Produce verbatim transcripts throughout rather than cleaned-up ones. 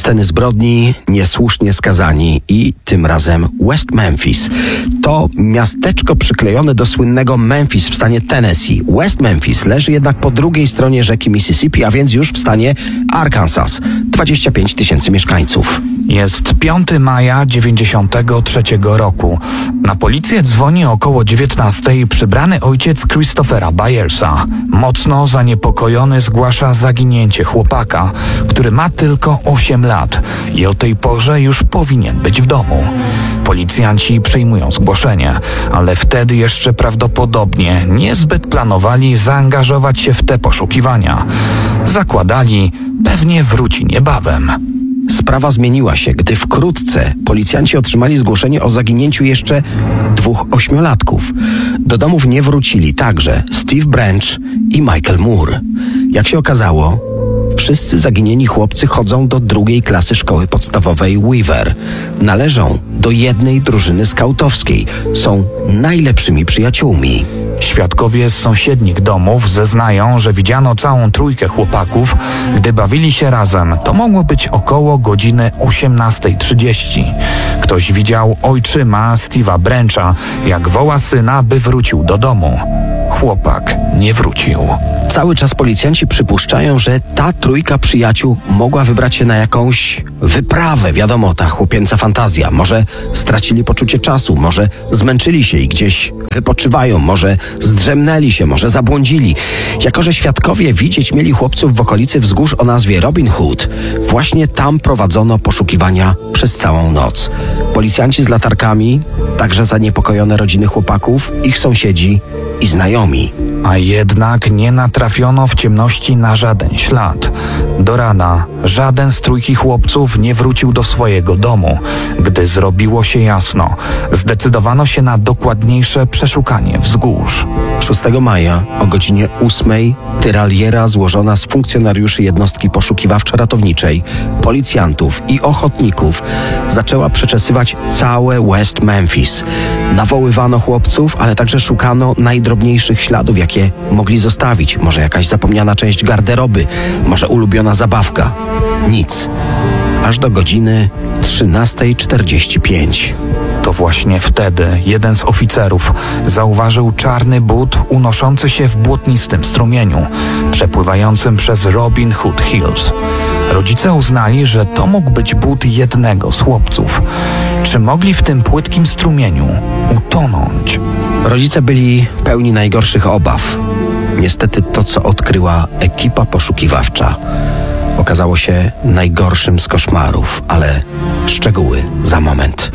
Sceny zbrodni, niesłusznie skazani i tym razem West Memphis. To miasteczko przyklejone do słynnego Memphis w stanie Tennessee. West Memphis leży jednak po drugiej stronie rzeki Mississippi, a więc już w stanie Arkansas. dwadzieścia pięć tysięcy mieszkańców. Jest piątego maja dziewięćdziesiątego trzeciego roku. Na policję dzwoni około dziewiętnastej przybrany ojciec Christophera Byersa. Mocno zaniepokojony zgłasza zaginięcie chłopaka, który ma tylko osiem lat i o tej porze już powinien być w domu. Policjanci przyjmują zgłoszenie, ale wtedy jeszcze prawdopodobnie niezbyt planowali zaangażować się w te poszukiwania. Zakładali, pewnie wróci niebawem. Sprawa zmieniła się, gdy wkrótce policjanci otrzymali zgłoszenie o zaginięciu jeszcze dwóch ośmiolatków. Do domów nie wrócili także Steve Branch i Michael Moore. Jak się okazało, wszyscy zaginieni chłopcy chodzą do drugiej klasy szkoły podstawowej Weaver. Należą do jednej drużyny skautowskiej. Są najlepszymi przyjaciółmi. Świadkowie z sąsiednich domów zeznają, że widziano całą trójkę chłopaków, gdy bawili się razem. To mogło być około godziny osiemnastej trzydzieści. Ktoś widział ojczyma Steve'a Brancha, jak woła syna, by wrócił do domu. Chłopak nie wrócił. Cały czas policjanci przypuszczają, że ta trójka przyjaciół mogła wybrać się na jakąś wyprawę. Wiadomo, ta chłopięca fantazja. Może stracili poczucie czasu, może zmęczyli się i gdzieś wypoczywają, może zdrzemnęli się, może zabłądzili. Jako że świadkowie widzieć mieli chłopców w okolicy wzgórz o nazwie Robin Hood, właśnie tam prowadzono poszukiwania przez całą noc. Policjanci z latarkami, także zaniepokojone rodziny chłopaków, ich sąsiedzi i znajomi. A jednak nie natrafiono w ciemności na żaden ślad. Do rana żaden z trójki chłopców nie wrócił do swojego domu. Gdy zrobiło się jasno, zdecydowano się na dokładniejsze przeszukanie wzgórz. szóstego maja o godzinie ósmej tyraliera złożona z funkcjonariuszy jednostki poszukiwawczo-ratowniczej, policjantów i ochotników zaczęła przeczesywać całe West Memphis. Nawoływano chłopców, ale także szukano najdrobniejszych śladów, jakie mogli zostawić. Może jakaś zapomniana część garderoby, może ulubiona zabawka. Nic. Aż do godziny trzynastej czterdzieści pięć. To właśnie wtedy jeden z oficerów zauważył czarny but unoszący się w błotnistym strumieniu, przepływającym przez Robin Hood Hills. Rodzice uznali, że to mógł być but jednego z chłopców. Czy mogli w tym płytkim strumieniu utonąć? Rodzice byli pełni najgorszych obaw. Niestety to, co odkryła ekipa poszukiwawcza, okazało się najgorszym z koszmarów, ale szczegóły za moment.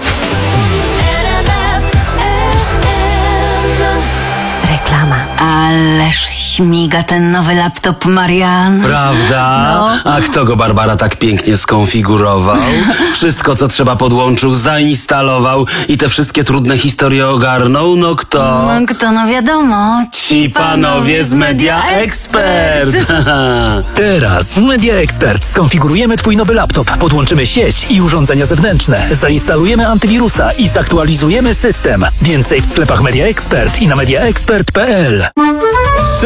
Reklama. Ależ śmiga ten nowy laptop, Marian. Prawda? No. A kto go, Barbara, tak pięknie skonfigurował? Wszystko, co trzeba, podłączył, zainstalował i te wszystkie trudne historie ogarnął? No kto? No kto, no wiadomo. Ci panowie z Media Expert. Teraz w Media Expert skonfigurujemy twój nowy laptop, podłączymy sieć i urządzenia zewnętrzne, zainstalujemy antywirusa i zaktualizujemy system. Więcej w sklepach Media Expert i na media expert kropka p l.